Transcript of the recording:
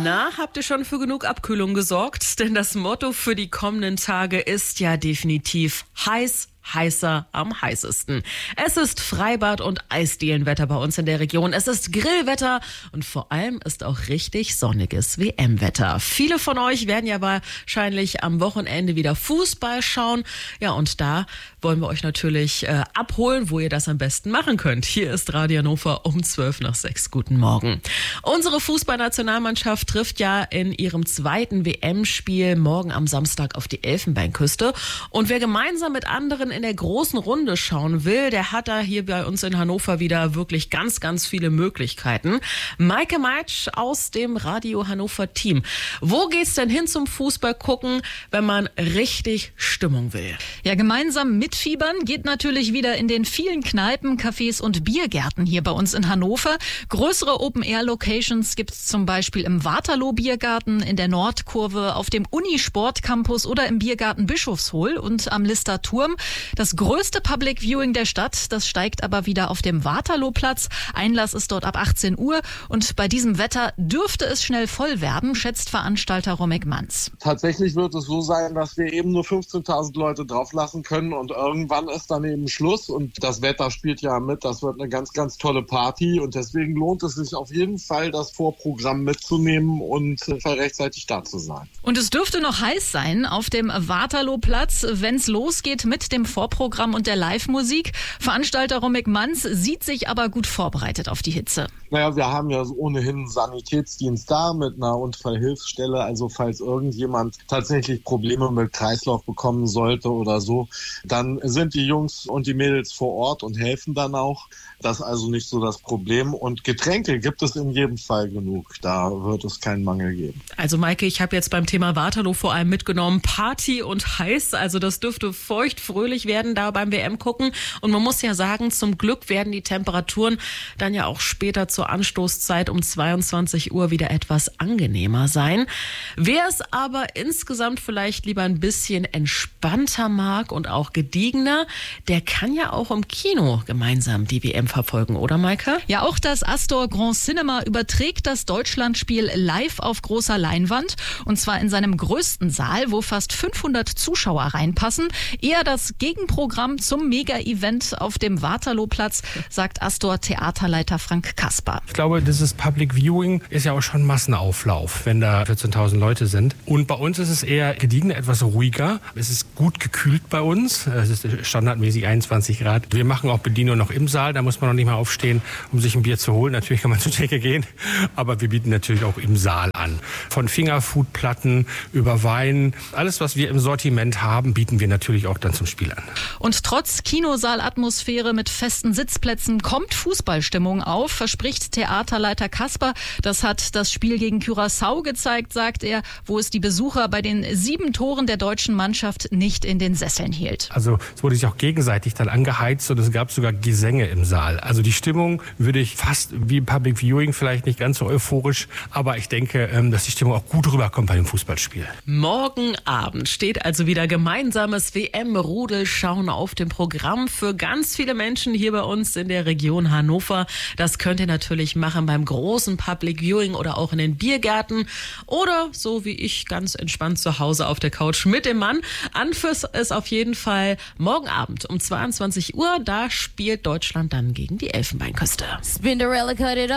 Na, habt ihr schon für genug Abkühlung gesorgt? Denn das Motto für die kommenden Tage ist ja definitiv heiß. Heißer am heißesten. Es ist Freibad- und Eisdielenwetter bei uns in der Region. Es ist Grillwetter und vor allem ist auch richtig sonniges WM-Wetter. Viele von euch werden ja wahrscheinlich am Wochenende wieder Fußball schauen. Ja, und da wollen wir euch natürlich abholen, wo ihr das am besten machen könnt. Hier ist Radio Hannover um 5:12. Guten Morgen. Unsere Fußballnationalmannschaft trifft ja in ihrem zweiten WM-Spiel morgen am Samstag auf die Elfenbeinküste. Und wer gemeinsam mit anderen in der großen Runde schauen will, der hat da hier bei uns in Hannover wieder wirklich ganz, ganz viele Möglichkeiten. Maike Meitsch aus dem Radio Hannover Team. Wo geht's denn hin zum Fußball gucken, wenn man richtig Stimmung will? Ja, gemeinsam mitfiebern geht natürlich wieder in den vielen Kneipen, Cafés und Biergärten hier bei uns in Hannover. Größere Open-Air-Locations gibt's zum Beispiel im Waterloo-Biergarten, in der Nordkurve, auf dem Uni-Sport-Campus oder im Biergarten Bischofshohl und am Lister Turm. Das größte Public Viewing der Stadt, das steigt aber wieder auf dem Waterloo-Platz. Einlass ist dort ab 18 Uhr und bei diesem Wetter dürfte es schnell voll werden, schätzt Veranstalter Romek Manz. Tatsächlich wird es so sein, dass wir eben nur 15.000 Leute drauflassen können und irgendwann ist dann eben Schluss und das Wetter spielt ja mit. Das wird eine ganz, ganz tolle Party und deswegen lohnt es sich auf jeden Fall, das Vorprogramm mitzunehmen und rechtzeitig da zu sein. Und es dürfte noch heiß sein auf dem Waterloo-Platz, wenn es losgeht mit dem Vorprogramm und der Live-Musik. Veranstalter Romek Manz sieht sich aber gut vorbereitet auf die Hitze. Naja, wir haben ja ohnehin einen Sanitätsdienst da mit einer Unfallhilfsstelle. Also falls irgendjemand tatsächlich Probleme mit Kreislauf bekommen sollte oder so, dann sind die Jungs und die Mädels vor Ort und helfen dann auch. Das ist also nicht so das Problem. Und Getränke gibt es in jedem Fall genug. Da wird es keinen Mangel geben. Also Maike, ich habe jetzt beim Thema Waterloo vor allem mitgenommen, Party und heiß. Also das dürfte feuchtfröhlich werden da beim WM gucken. Und man muss ja sagen, zum Glück werden die Temperaturen dann ja auch später zur Anstoßzeit um 22 Uhr wieder etwas angenehmer sein. Wer es aber insgesamt vielleicht lieber ein bisschen entspannter mag und auch gediegener, der kann ja auch im Kino gemeinsam die WM verfolgen, oder Maike? Ja, auch das Astor Grand Cinema überträgt das Deutschlandspiel live auf großer Leinwand und zwar in seinem größten Saal, wo fast 500 Zuschauer reinpassen. Eher das Gegenprogramm zum Mega-Event auf dem Waterloo-Platz, sagt Astor-Theaterleiter Frank Kasper. Ich glaube, dieses Public Viewing ist ja auch schon Massenauflauf, wenn da 14.000 Leute sind. Und bei uns ist es eher gediegen, etwas ruhiger. Es ist gut gekühlt bei uns. Es ist standardmäßig 21 Grad. Wir machen auch Bedienung noch im Saal. Da muss man noch nicht mal aufstehen, um sich ein Bier zu holen. Natürlich kann man zur Theke gehen, aber wir bieten natürlich auch im Saal an. Von Fingerfood-Platten über Wein, alles, was wir im Sortiment haben, bieten wir natürlich auch dann zum Spiel an. Und trotz Kinosaalatmosphäre mit festen Sitzplätzen kommt Fußballstimmung auf, verspricht Theaterleiter Kasper. Das hat das Spiel gegen Curaçao gezeigt, sagt er, wo es die Besucher bei den 7 Toren der deutschen Mannschaft nicht in den Sesseln hielt. Also es wurde sich auch gegenseitig dann angeheizt und es gab sogar Gesänge im Saal. Also die Stimmung würde ich fast wie Public Viewing, vielleicht nicht ganz so euphorisch, aber ich denke, dass die Stimmung auch gut rüberkommt bei dem Fußballspiel. Morgen Abend steht also wieder gemeinsames WM-Rudelschauen auf dem Programm für ganz viele Menschen hier bei uns in der Region Hannover. Das könnt ihr natürlich machen beim großen Public Viewing oder auch in den Biergärten oder so wie ich ganz entspannt zu Hause auf der Couch mit dem Mann. Anpfiff ist auf jeden Fall morgen Abend um 22 Uhr. Da spielt Deutschland dann gegen die Elfenbeinküste. Spinderella cut it